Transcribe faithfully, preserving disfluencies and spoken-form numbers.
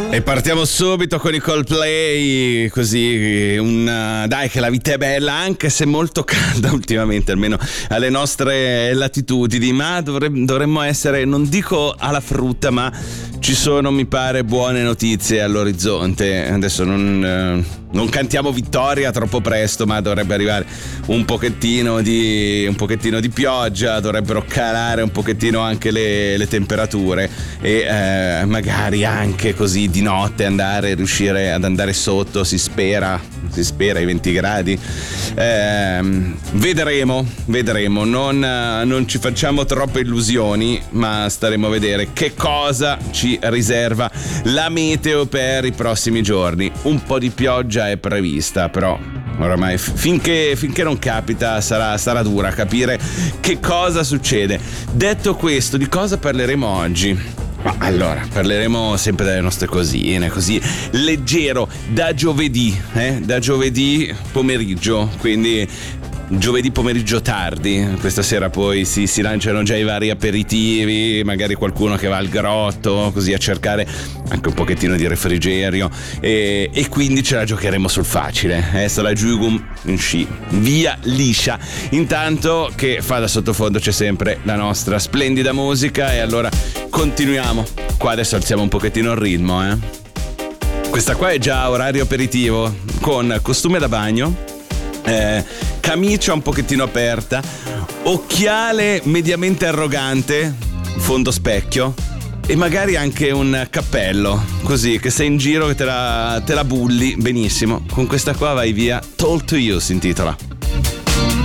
E partiamo subito con i Coldplay, così un dai che la vita è bella, anche se molto calda ultimamente, almeno alle nostre latitudini, ma dovremmo, dovremmo essere, non dico alla frutta, ma ci sono, mi pare, buone notizie all'orizzonte. Adesso non, eh, non cantiamo vittoria troppo presto, ma dovrebbe arrivare un pochettino di un pochettino di pioggia, dovrebbero calare un pochettino anche le, le temperature e eh, magari anche così di notte andare riuscire ad andare sotto, si spera si spera ai venti gradi. Eh, vedremo vedremo non, non ci facciamo troppe illusioni, ma staremo a vedere che cosa ci riserva la meteo per i prossimi giorni. Un po' di pioggia è prevista, però oramai finché, finché non capita sarà, sarà dura capire che cosa succede. Detto questo, di cosa parleremo oggi? Ma allora, parleremo sempre delle nostre cosine, così leggero, da giovedì, eh? Da giovedì pomeriggio, quindi giovedì pomeriggio tardi. Questa sera poi si, si lanciano già i vari aperitivi, magari qualcuno che va al grotto, così a cercare anche un pochettino di refrigerio, e, e quindi ce la giocheremo sul facile, eh? Sarà Giugum in sci, via liscia. Intanto che fa da sottofondo c'è sempre la nostra splendida musica, e allora continuiamo. Qua adesso alziamo un pochettino il ritmo, eh? Questa qua è già orario aperitivo, con costume da bagno, eh, camicia un pochettino aperta, occhiale mediamente arrogante, fondo specchio, e magari anche un cappello, così che sei in giro che te la, te la bulli benissimo. Con questa qua vai via. Told to You si intitola.